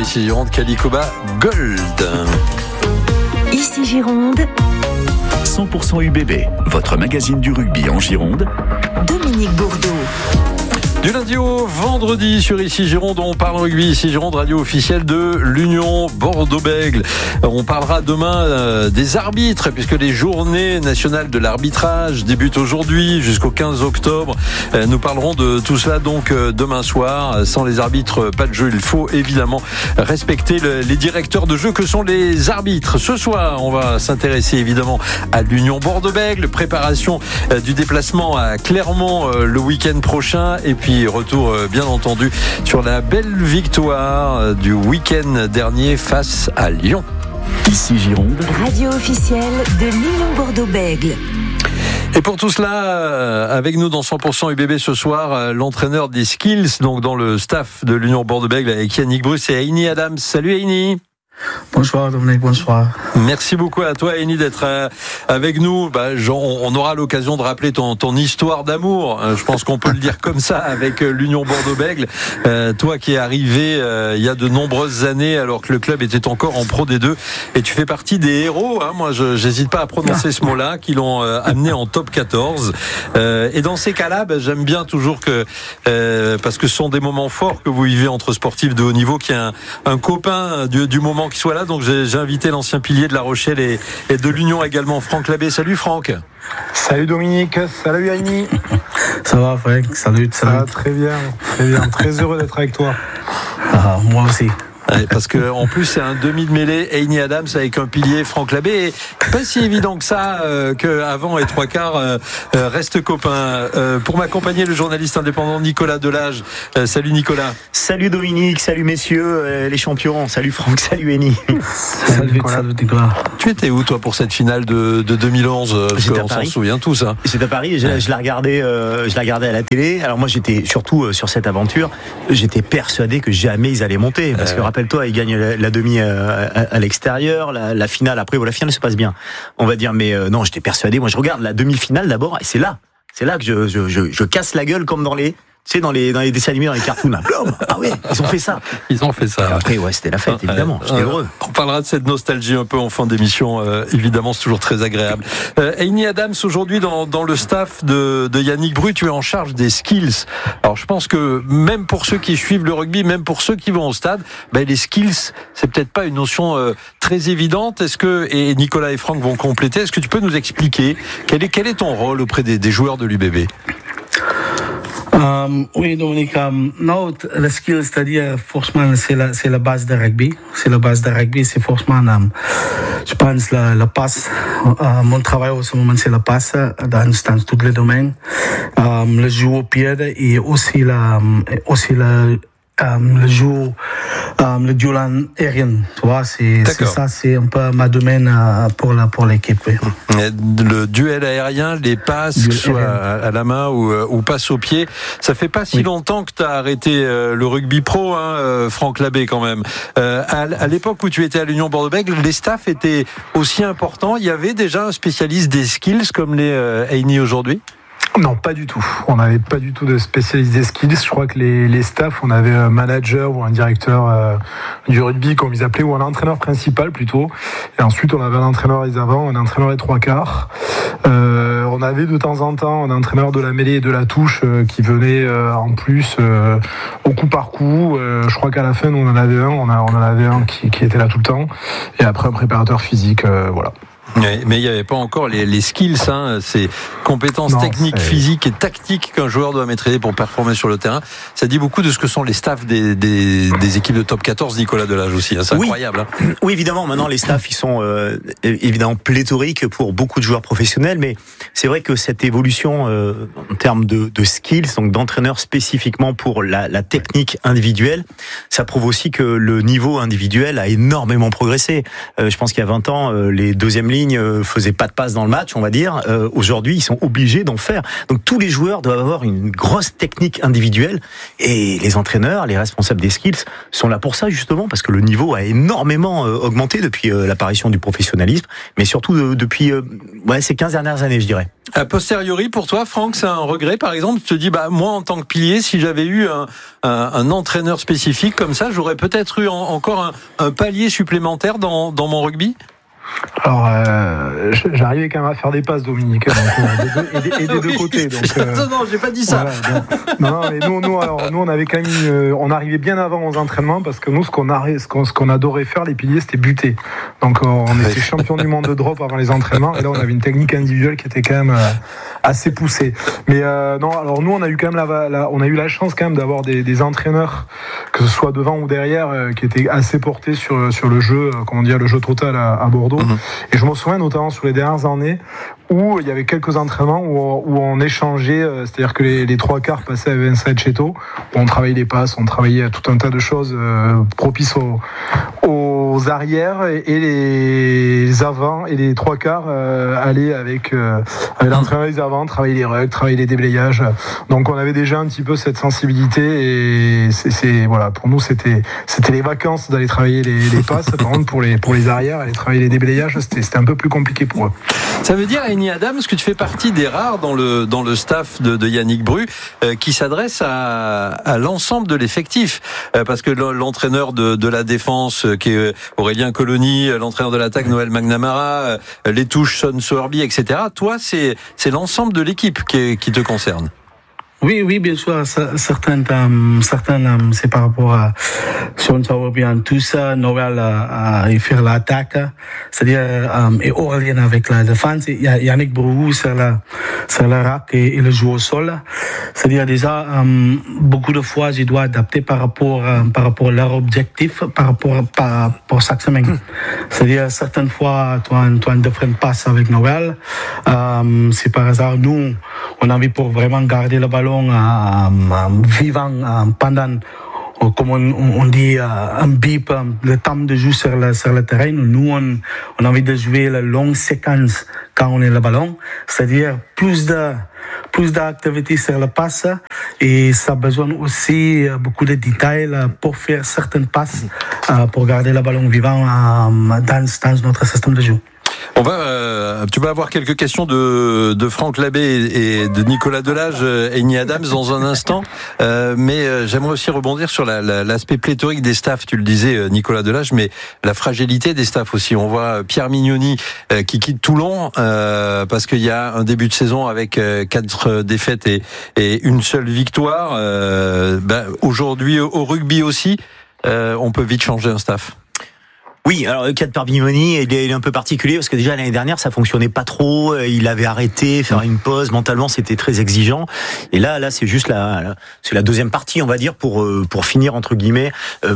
Ici Gironde, Calicoba Gold. Ici Gironde, 100% UBB, votre magazine du rugby en Gironde. Dominique Bourdeau. Du lundi au vendredi sur Ici Gironde, on parle rugby. Ici Gironde, radio officielle de l'Union Bordeaux-Bègles. On parlera demain des arbitres, puisque les journées nationales de l'arbitrage débutent aujourd'hui jusqu'au 15 octobre. Nous parlerons de tout cela donc demain soir. Sans les arbitres, pas de jeu. Il faut évidemment respecter les directeurs de jeu que sont les arbitres. Ce soir, on va s'intéresser évidemment à l'Union Bordeaux-Bègles. Préparation du déplacement à Clermont le week-end prochain. Et puis retour bien entendu sur la belle victoire du week-end dernier face à Lyon. Ici Gironde, Radio officielle de l'Union Bordeaux-Bègles. Et pour tout cela, avec nous dans 100% UBB ce soir, l'entraîneur des skills, donc dans le staff de l'Union Bordeaux-Bègles avec Yannick Bruce et Heini Adams. Salut Heini. Bonsoir Dominique, bonsoir. Merci beaucoup à toi Heini d'être avec nous. On aura l'occasion de rappeler ton histoire d'amour. Je pense qu'on peut le dire comme ça avec l'Union Bordeaux-Bègles. Toi qui es arrivé il y a de nombreuses années alors que le club était encore en Pro D2 et tu fais partie des héros. Moi, j'hésite pas à prononcer ce mot-là qui l'ont amené en top 14. Et dans ces cas-là, j'aime bien toujours que parce que ce sont des moments forts que vous vivez entre sportifs de haut niveau, qu'il y a un copain du moment qui soit là, donc j'ai invité l'ancien pilier de La Rochelle et de l'Union également, Franck Labbé. Salut Franck. Salut Dominique, salut Heini. Ça va Franck, salut. Ça va très bien, très heureux d'être avec toi. Moi aussi. Parce que en plus c'est un demi de mêlée, Heini Adams avec un pilier, Franck Labbé, et pas si évident que ça que avant et trois quarts reste copain. Pour m'accompagner, le journaliste indépendant Nicolas Delage. Salut Nicolas. Salut Dominique, salut messieurs les champions, salut Franck, salut Heini. Salut Nicolas. Tu étais où toi pour cette finale de 2011? Parce qu'on s'en souvient tous. J'étais à Paris, je la regardais à la télé. Alors moi j'étais surtout sur cette aventure, j'étais persuadé que jamais ils allaient monter, parce que rappelle-toi, ils gagnent la demi à l'extérieur, la finale après, la finale se passe bien, on va dire, mais non, j'étais persuadé. Moi je regarde la demi-finale d'abord, et c'est là que je casse la gueule comme dans les dessins animés, dans les cartoons. Ah ouais, ils ont fait ça. Et après, c'était la fête, évidemment. J'étais heureux. On parlera de cette nostalgie un peu en fin d'émission. Évidemment, c'est toujours très agréable. Heini Adams, aujourd'hui, dans le staff de Yannick Bru, tu es en charge des skills. Alors, je pense que même pour ceux qui suivent le rugby, même pour ceux qui vont au stade, les skills, c'est peut-être pas une notion très évidente. Et Nicolas et Franck vont compléter. Est-ce que tu peux nous expliquer quel est ton rôle auprès des joueurs de l'UBB? Oui, Dominique. Non, le skill, c'est-à-dire, forcément, c'est la base de rugby. C'est forcément, je pense, la passe. Mon travail en ce moment, c'est la passe dans tous les domaines. Le jeu au pied et aussi le jeu, le duel aérien. Tu vois, c'est ça, c'est un peu ma domaine pour l'équipe. Oui. Le duel aérien, les passes, que ce soit à la main ou passes au pied. Ça fait pas si longtemps que tu as arrêté le rugby pro, Franck Labbé, quand même. À l'époque où tu étais à l'Union Bordeaux-Bègles, les staffs étaient aussi importants. Il y avait déjà un spécialiste des skills comme les Heini aujourd'hui? Non, pas du tout. On n'avait pas du tout de spécialiste des skills. Je crois que les staffs, on avait un manager ou un directeur du rugby, comme ils appelaient, ou un entraîneur principal plutôt. Et ensuite, on avait un entraîneur les avants, un entraîneur les trois quarts. On avait de temps en temps un entraîneur de la mêlée et de la touche qui venait en plus au coup par coup. Je crois qu'à la fin, on en avait un qui était là tout le temps. Et après, un préparateur physique, voilà. Mais il n'y avait pas encore les skills, ces compétences techniques, physiques et tactiques qu'un joueur doit maîtriser pour performer sur le terrain. Ça dit beaucoup de ce que sont les staffs des équipes de top 14, Nicolas Delage aussi. C'est incroyable. Oui, évidemment. Maintenant, les staffs, ils sont évidemment pléthoriques pour beaucoup de joueurs professionnels, mais c'est vrai que cette évolution en termes de skills, donc d'entraîneurs spécifiquement pour la technique individuelle, ça prouve aussi que le niveau individuel a énormément progressé. Je pense qu'il y a 20 ans, les deuxièmes lignes ligne faisaient pas de passe dans le match, on va dire. Aujourd'hui, ils sont obligés d'en faire. Donc tous les joueurs doivent avoir une grosse technique individuelle et les entraîneurs, les responsables des skills sont là pour ça justement parce que le niveau a énormément augmenté depuis l'apparition du professionnalisme, mais surtout depuis ces 15 dernières années, je dirais. A posteriori, pour toi, Franck, c'est un regret, par exemple? Tu te dis, moi, en tant que pilier, si j'avais eu un entraîneur spécifique comme ça, j'aurais peut-être eu encore un palier supplémentaire dans mon rugby? Alors, j'arrivais quand même à faire des passes, Dominique, et des deux côtés. Donc, non, j'ai pas dit ça. Voilà, mais nous, on avait quand même on arrivait bien avant aux entraînements parce que nous, ce qu'on adorait faire, les piliers, c'était buter. Donc, on était champion du monde de drop avant les entraînements, et là, on avait une technique individuelle qui était quand même assez poussée. Mais non, alors nous, on a eu quand même on a eu la chance quand même d'avoir des entraîneurs, que ce soit devant ou derrière, qui étaient assez portés sur le jeu, le jeu total à Bordeaux. Et je me souviens notamment sur les dernières années où il y avait quelques entraînements où on échangeait, c'est-à-dire que les trois quarts passaient à Vincent Chetto, où on travaillait les passes, on travaillait tout un tas de choses propices aux arrières et les avants et les trois quarts allaient avec l'entraîneur des avants, travailler les rugs, travailler les déblayages. Donc on avait déjà un petit peu cette sensibilité et voilà, pour nous c'était les vacances d'aller travailler les passes. Par contre pour les arrières, aller travailler les déblayages, c'était un peu plus compliqué pour eux. Ça veut dire, Henny Adams, que tu fais partie des rares dans le staff de Yannick Bru qui s'adresse à l'ensemble de l'effectif, parce que l'entraîneur de la défense qui est Aurélien Colony, l'entraîneur de l'attaque Noël McNamara, les touches Son Sowerby, etc. Toi, c'est l'ensemble de l'équipe qui te concerne. Oui, bien sûr. Certains, c'est par rapport à Son Sowerby, tout ça, Noël à faire l'attaque, c'est-à-dire et Aurélien avec la défense. Il y a Yannick Bru sur la rack et le jeu au sol. C'est-à-dire déjà beaucoup de fois, je dois adapter par rapport à leur objectif, par rapport pour chaque semaine. C'est-à-dire certaines fois, tu as une différente passe avec Noël. C'est par hasard, nous, on a envie pour vraiment garder le ballon vivant pendant, comme on dit, un bip, le temps de jouer sur le terrain. Nous, on a envie de jouer la longue séquence quand on est le ballon, c'est-à-dire plus d'activité sur le passe, et ça a besoin aussi beaucoup de détails pour faire certaines passes, pour garder le ballon vivant dans notre système de jeu. Tu vas avoir quelques questions de Franck Labbé et de Nicolas Delage, Henny Adams dans un instant, mais j'aimerais aussi rebondir sur l'aspect pléthorique des staffs. Tu le disais, Nicolas Delage, mais la fragilité des staffs aussi. On voit Pierre Mignoni qui quitte Toulon parce qu'il y a un début de saison avec 4 défaites et une seule victoire. Aujourd'hui au rugby aussi, on peut vite changer un staff. Oui, alors le cas de Parbimoni, il est un peu particulier parce que déjà l'année dernière ça fonctionnait pas trop, il avait arrêté, faire une pause, mentalement c'était très exigeant. Et là c'est juste c'est la deuxième partie, on va dire, pour finir entre guillemets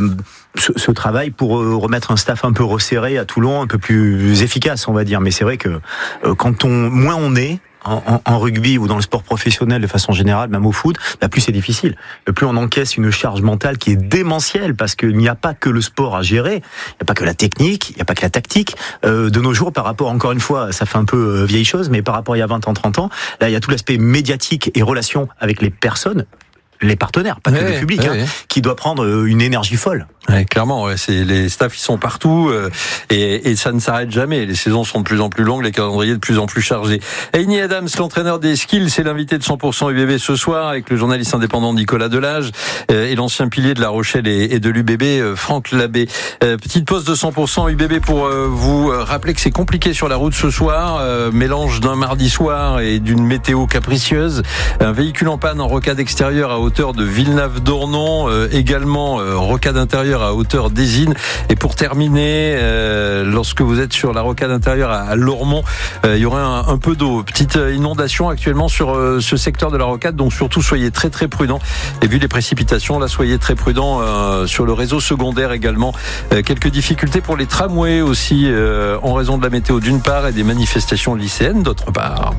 ce travail pour remettre un staff un peu resserré à Toulon, un peu plus efficace, on va dire. Mais c'est vrai que moins on est en rugby ou dans le sport professionnel de façon générale, même au foot, plus c'est difficile. Plus on encaisse une charge mentale qui est démentielle parce qu'il n'y a pas que le sport à gérer, il n'y a pas que la technique, il n'y a pas que la tactique. De nos jours, par rapport, encore une fois, ça fait un peu vieille chose, mais par rapport à il y a 20 ans, 30 ans, là il y a tout l'aspect médiatique et relation avec les personnes, les partenaires, pas que le public, qui doit prendre une énergie folle. Ouais, clairement, les staffs ils sont partout et ça ne s'arrête jamais. Les saisons sont de plus en plus longues, les calendriers de plus en plus chargés. Henny Adams, l'entraîneur des Skills, c'est l'invité de 100% UBB ce soir avec le journaliste indépendant Nicolas Delage et l'ancien pilier de La Rochelle et de l'UBB, Franck Labbé. Petite pause de 100% UBB pour vous rappeler que c'est compliqué sur la route ce soir. Mélange d'un mardi soir et d'une météo capricieuse. Un véhicule en panne en rocade extérieure à hauteur de Villeneuve-d'Ornon, également rocade intérieure à hauteur d'Ésine. Et pour terminer, lorsque vous êtes sur la rocade intérieure à Lormont, il y aurait un peu d'eau. Petite inondation actuellement sur ce secteur de la rocade, donc surtout soyez très très prudents. Et vu les précipitations, là soyez très prudents sur le réseau secondaire également. Quelques difficultés pour les tramways aussi en raison de la météo d'une part et des manifestations lycéennes d'autre part.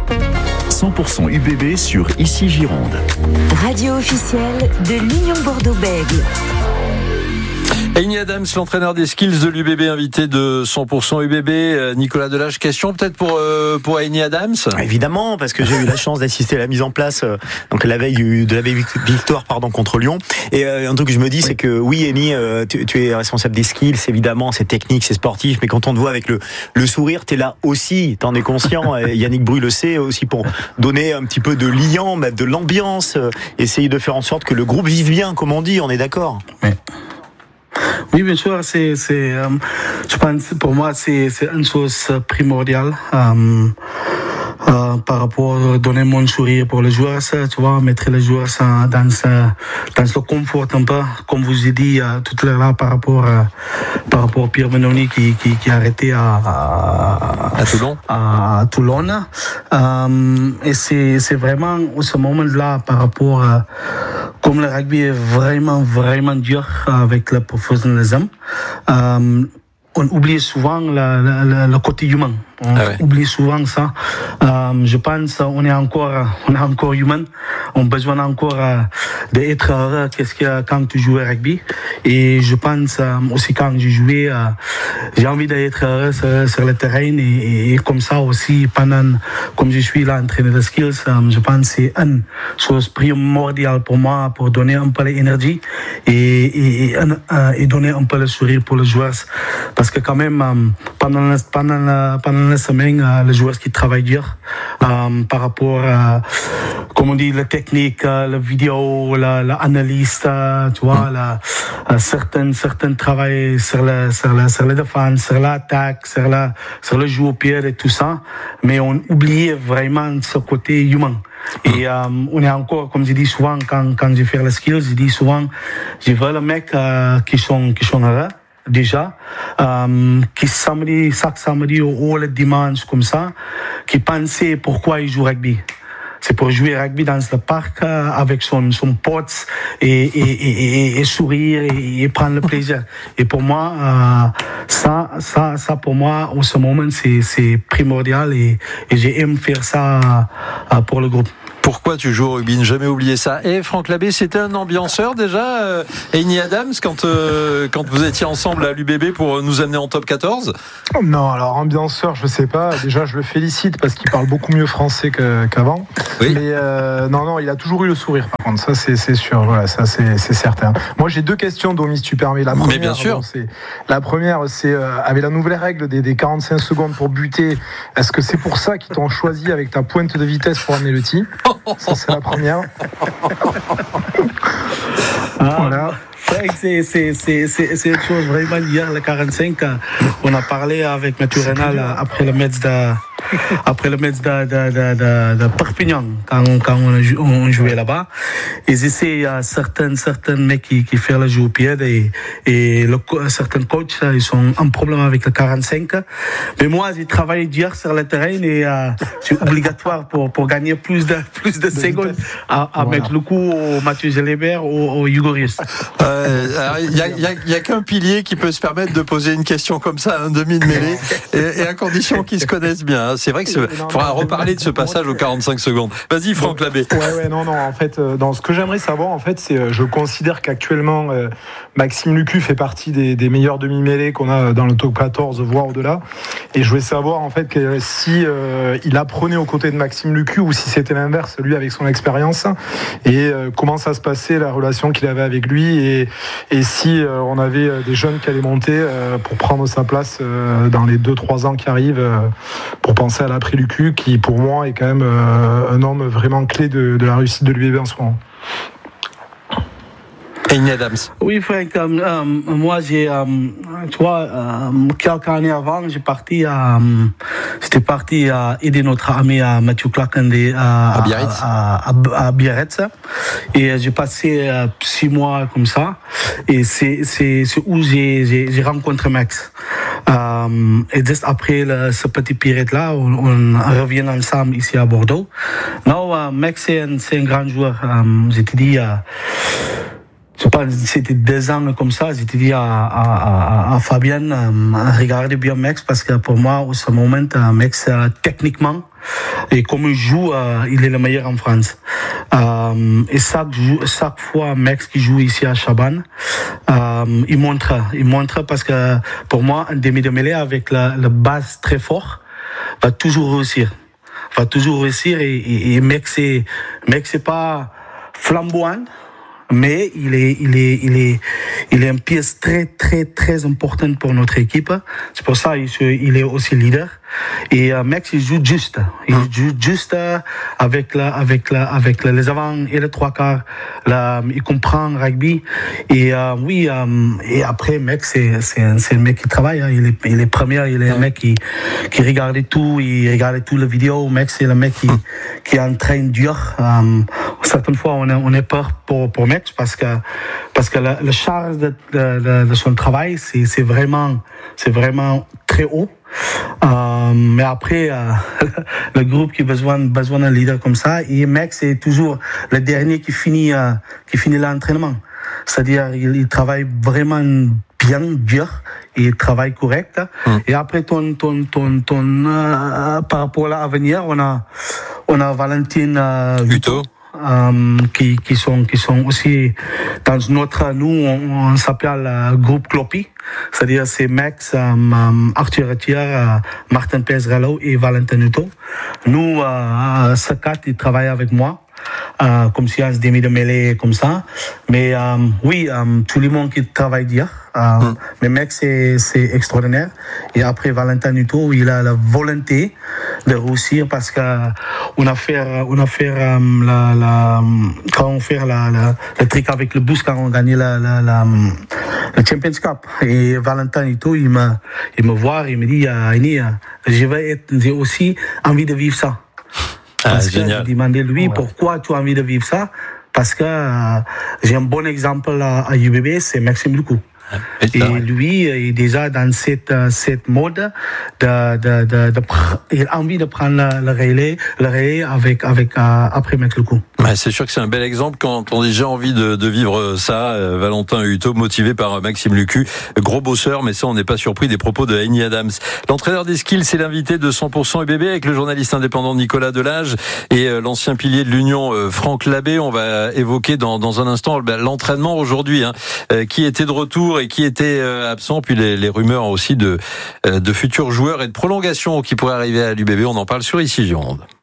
100% UBB sur Ici Gironde. Radio officielle de l'Union Bordeaux-Bègles. Heini Adams, l'entraîneur des skills de l'UBB, invité de 100% UBB. Nicolas Delage, question peut-être pour Heini Adams. Évidemment, parce que j'ai eu la chance d'assister à la mise en place donc la veille de la victoire contre Lyon. Et un truc que je me dis, c'est que oui, Heini, tu es responsable des skills, évidemment, c'est technique, c'est sportif, mais quand on te voit avec le sourire, t'es là aussi, t'en es conscient. Yannick Bru le sait aussi, pour donner un petit peu de liant, de l'ambiance, essayer de faire en sorte que le groupe vive bien, comme on dit, on est d'accord. Oui, bien sûr, je pense, pour moi, c'est une chose primordiale. Par rapport à donner mon sourire pour les joueurs, tu vois, mettre les joueurs dans le confort un peu, comme vous ai dit tout à l'heure par rapport à Pierre Benoni qui a arrêté à Toulon. Et c'est vraiment à ce moment-là par rapport à comme le rugby est vraiment, vraiment dur avec le professionnalisme. On oublie souvent le côté humain. On oublie souvent ça. Je pense on est encore humain. On a besoin encore d'être heureux quand tu joues au rugby. Et je pense aussi quand j'ai joué, j'ai envie d'être heureux sur le terrain et comme ça aussi comme je suis là entraîneur de skills, je pense que c'est une chose primordiale pour moi pour donner un peu l'énergie et donner un peu le sourire pour les joueurs. Parce que quand même, pendant la semaine, les joueurs qui travaillent dur par rapport à, comme on dit, la technique, la vidéo, l'analyse, tu vois, certains travaillent sur la défense, sur l'attaque, sur le jeu au pied et tout ça, mais on oublie vraiment ce côté humain. Et on est encore, comme je dis souvent, quand je fais les skills, je dis souvent, je veux les mecs qui sont heureux. Déjà, qui chaque samedi ou le dimanche comme ça, qui pensaient pourquoi ils jouent rugby. C'est pour jouer rugby dans le parc avec son pote et sourire et prendre le plaisir. Et pour moi, ça pour moi, en ce moment, c'est primordial et j'aime faire ça pour le groupe. Pourquoi tu joues au rugby? Ne jamais oublier ça. Et Franck Labbé, c'était un ambianceur déjà, Heini Adams, quand vous étiez ensemble à l'UBB pour nous amener en top 14? Non, alors ambianceur, je sais pas. Déjà, je le félicite parce qu'il parle beaucoup mieux français qu'avant. Oui. Mais non, il a toujours eu le sourire. Par contre, ça c'est sûr. Voilà, ça c'est certain. Moi, j'ai deux questions, Domi, si tu permets. La première, mais bien sûr. C'est avec la nouvelle règle des 45 secondes pour buter. Est-ce que c'est pour ça qu'ils t'ont choisi avec ta pointe de vitesse pour amener le tee? Ça, c'est la première. Voilà. C'est une chose vraiment. Hier, le 45, on a parlé avec Mathieu Rénal après le match de Perpignan, quand on jouait là-bas. Et il y a certains mecs qui font le jeu au pied et certains coachs, ils ont un problème avec le 45. Mais moi, j'ai travaillé dur sur le terrain et c'est obligatoire pour gagner plus de secondes à mettre le coup au Mathieu Gelébert ou au Yugoris. Il y a qu'un pilier qui peut se permettre de poser une question comme ça à un demi de mêlée et à condition qu'ils se connaissent bien. C'est vrai que faudra reparler de ce passage aux 45 secondes. Vas-y, Franck Labbé. Non. En fait, dans ce que j'aimerais savoir, en fait, c'est, je considère qu'actuellement, Maxime Lucu fait partie des meilleurs demi-mêlées qu'on a dans le top 14, voire au-delà. Et je voulais savoir, en fait, que si il apprenait aux côtés de Maxime Lucu ou si c'était l'inverse, lui avec son expérience, et comment ça se passait, la relation qu'il avait avec lui, et si on avait des jeunes qui allaient monter pour prendre sa place dans les 2-3 ans qui arrivent, pour penser à l'après Lucu, qui pour moi est quand même un homme vraiment clé de la réussite de l'UBB en ce moment. Heini Adams. Oui, Franck, moi j'ai, tu vois, quelques années avant, j'étais parti à aider notre ami Mathieu Clacande à Biarritz. Et j'ai passé 6 mois comme ça. Et c'est où j'ai rencontré Max. Et juste après ce petit période-là, on revient ensemble ici à Bordeaux. Non, Max c'est un grand joueur. Je te dis, je pense que c'était 2 ans comme ça. J'ai dit à Fabienne, regardez bien Max, parce que pour moi, au ce moment, Max, techniquement, et comme il joue, il est le meilleur en France. Et chaque fois, Max qui joue ici à Chabannes, il montre parce que pour moi, un demi de mêlée avec la base très fort va toujours réussir. Et Max, c'est pas flamboyant, mais il est une pièce très très très importante pour notre équipe. C'est pour ça il est aussi leader. Et Max, il joue juste avec les avant et les 3/4. Il comprend le rugby. Et et après Max, c'est un mec qui travaille. Hein. Il est premier. Il est un mec qui regardait tout. Il regardait tout les vidéos. Max, c'est le mec qui entraîne dur. Certaines fois, on est peur pour Max parce que le charge de son travail, c'est vraiment très haut. Mais après, le groupe qui a besoin d'un leader comme ça, et Max est toujours le dernier qui finit l'entraînement. C'est-à-dire, il travaille vraiment bien, dur, et il travaille correct. Et après, par rapport à l'avenir, on a Valentine Hutto. Qui sont aussi dans nous on s'appelle groupe Cloppy, c'est-à-dire c'est Max, Arthur Etier, Martin Pezrello et Valentin Hutto. Nous ces 4 ils travaillent avec moi comme si on se demi de mêlée comme ça, mais tout le monde qui travaille dur. Mais Max c'est extraordinaire. Et après Valentin Hutto, il a la volonté de réussir parce que on a fait quand on fait le truc avec le bus quand on gagne le Champions Cup. Et Valentin Hutto, il me voit, il me dit j'ai aussi envie de vivre ça. Parce que j'ai demandé lui pourquoi tu as envie de vivre ça. Parce que j'ai un bon exemple à UBB, c'est Maxime Lucu. Et lui est déjà dans cette mode il a envie de prendre le relais avec après Max Lucu. C'est sûr que c'est un bel exemple quand on a déjà envie de vivre ça. Valentin Hutto, motivé par Maxime Lucu, gros bosseur, mais ça on n'est pas surpris des propos de Henny Adams. L'entraîneur des Skills, c'est l'invité de 100% UBB avec le journaliste indépendant Nicolas Delage et l'ancien pilier de l'Union Franck Labbé. On va évoquer dans un instant l'entraînement aujourd'hui, qui était de retour et qui était absent, puis les rumeurs aussi de futurs joueurs et de prolongation qui pourraient arriver à l'UBB. On en parle sur Ici Gironde.